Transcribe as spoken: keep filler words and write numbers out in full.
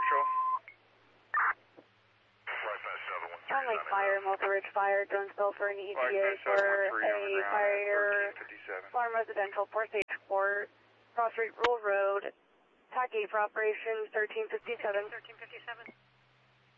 Patrol. Sound like fire, Multi Ridge Fire, drone spell for an E T A for a fire farm residential four stage four, Cross Street Rural Road, T A C A for operation thirteen fifty-seven. thirteen fifty-seven.